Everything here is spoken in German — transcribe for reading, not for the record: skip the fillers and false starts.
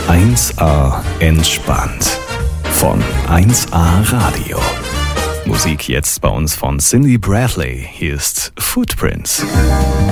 1A entspannt von 1A Radio. Musik jetzt bei uns von Cindy Bradley. Hier ist Footprints.